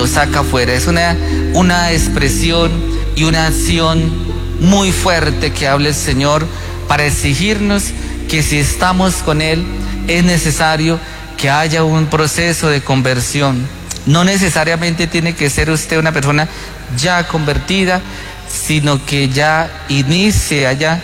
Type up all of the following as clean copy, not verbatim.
saca afuera. Es una expresión y una acción muy fuerte que habla el Señor para exigirnos que si estamos con Él es necesario que haya un proceso de conversión. No necesariamente tiene que ser usted una persona ya convertida, sino que ya inicie allá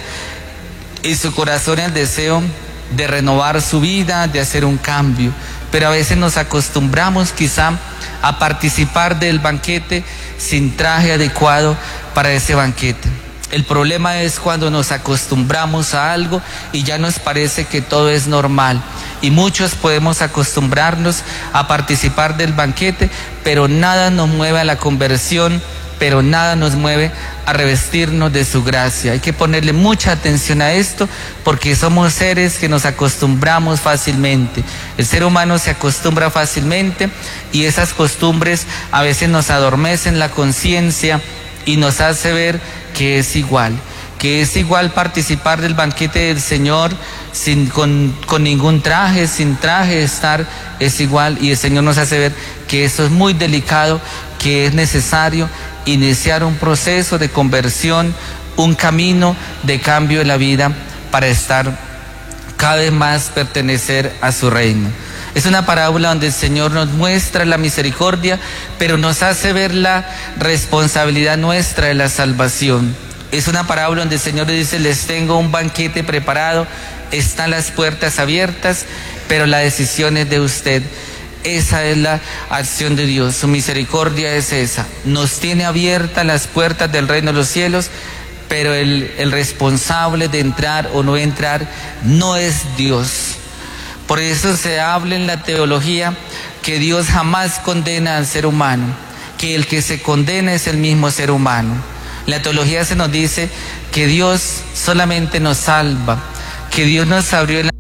en su corazón el deseo de renovar su vida, de hacer un cambio. Pero a veces nos acostumbramos quizá a participar del banquete sin traje adecuado para ese banquete. El problema es cuando nos acostumbramos a algo y ya nos parece que todo es normal. Y muchos podemos acostumbrarnos a participar del banquete, pero nada nos mueve a la conversión, pero nada nos mueve a revestirnos de su gracia. Hay que ponerle mucha atención a esto porque somos seres que nos acostumbramos fácilmente. El ser humano se acostumbra fácilmente y esas costumbres a veces nos adormecen la conciencia y nos hace ver que es igual participar del banquete del Señor con ningún traje, sin traje estar, es igual, y el Señor nos hace ver que eso es muy delicado, que es necesario iniciar un proceso de conversión, un camino de cambio de la vida para estar cada vez más pertenecer a su reino. Es una parábola donde el Señor nos muestra la misericordia, pero nos hace ver la responsabilidad nuestra de la salvación. Es una parábola donde el Señor le dice: les tengo un banquete preparado, están las puertas abiertas, pero la decisión es de usted. Esa es la acción de Dios, su misericordia es esa. Nos tiene abiertas las puertas del reino de los cielos, pero el responsable de entrar o no entrar no es Dios. Por eso se habla en la teología que Dios jamás condena al ser humano, que el que se condena es el mismo ser humano. En la teología se nos dice que Dios solamente nos salva, que Dios nos abrió